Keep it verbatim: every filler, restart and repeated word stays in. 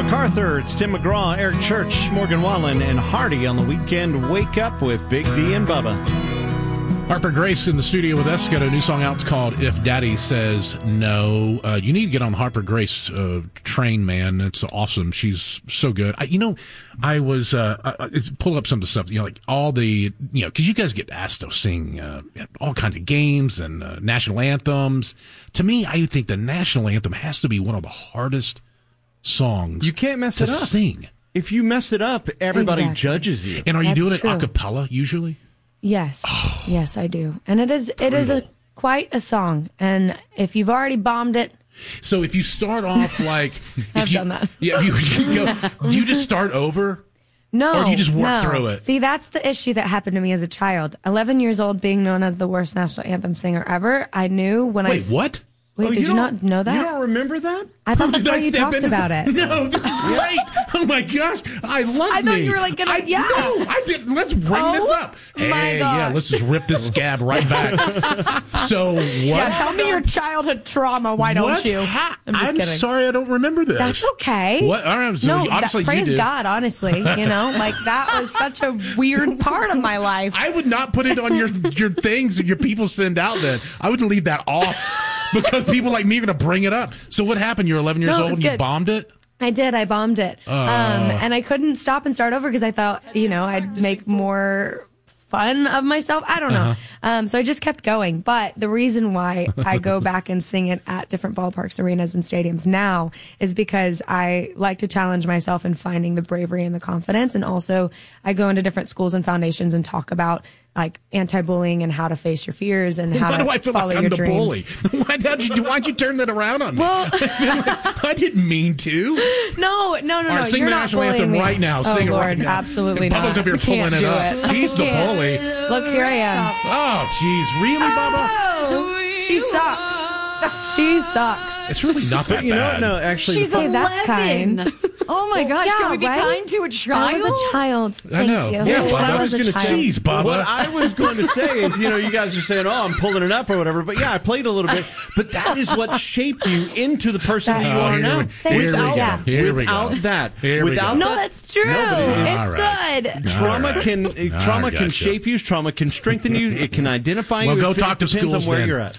MacArthur, it's Tim McGraw, Eric Church, Morgan Wallen, and Hardy on the weekend. Wake up with Big D and Bubba. Harper Grace in the studio with us. Got a new song out. It's called If Daddy Says No. Uh, you need to get on the Harper Grace uh, train, man. It's awesome. She's so good. I, you know, I was, uh, I, I, pull up some of the stuff, you know, like all the, you know, because you guys get asked to sing uh, all kinds of games and uh, national anthems. To me, I think the national anthem has to be one of the hardest songs you can't mess to it up. sing. If you mess it up, everybody Exactly. judges you. And are you That's doing true. it a cappella usually? Yes, yes, I do, and it is it is a quite a song. And if you've already bombed it, So if you start off like, if I've you, done that. Yeah, if you, you go, do you just start over? no, Or do you just work no. through it? See, that's the issue that happened to me as a child. Eleven years old, being known as the worst national anthem singer ever. I knew when I Wait, s- what? Wait, Oh, did you, don't- not know that? You don't remember that? I thought that's Did why I you step talked into about some- it. No, this is great. Oh my gosh, I love I thought me. you were like gonna- I, yeah. No, I didn't. Let's bring Oh this up. my Hey, yeah, gosh. let's just rip this scab right back. So what? Yeah, tell me your childhood trauma. Why don't What? you? Ha- I'm just I'm kidding. sorry, I don't remember this. That's okay. What? All right, so no, you- obviously that, you praise did. God, honestly. You know, like that was such a weird part of my life. I would not put it on your your things that your people send out. Then I would leave that off because people like me are going to bring it up. So what happened? You're eleven years No, it old was and you good. bombed it. I did. I bombed it. Oh. Um, and I couldn't stop and start over because I thought, you know, I'd make more fun of myself. I don't know. Uh-huh. Um, so I just kept going. But the reason why I go back and sing it at different ballparks, arenas, and stadiums now is because I like to challenge myself in finding the bravery and the confidence. And also I go into different schools and foundations and talk about like anti-bullying and how to face your fears and how Why to do I feel follow like I'm your the dreams. bully? Why did you? Why'd you turn that around on me? Well, I, feel like, I didn't mean to. No, no, no, All no. right, sing You're the not national bullying anthem me. right now. Oh, Sing it Lord, right now. absolutely And not. Bubba's up here You can't pulling it do up. it. He's the Can't. bully. Look, here I am. Oh, jeez, really, Bubba? Oh, she sucks. She sucks. It's really not that But you know bad. what? No, actually, She's the- Hey, that's eleven. kind. Oh my gosh, Yeah, can we be right? kind to a child? I was a child. I Thank know. you. Yeah, what Bubba. I was a going to child. say, Jeez, Bubba. what I was going to say is, you know, you guys are saying, "Oh, I'm pulling it up" or whatever. But yeah, I played a little bit. But that is what shaped you into the person that, That- you Oh, are here now. we- here we without go. Here we without go. that, Here we without go. No, that, that's true. nobody is. It's All right. good. Trauma All right. can I trauma can gotcha. shape you. Trauma can strengthen you. It can identify Well, you. go It talk to depends schools on where then. you're at.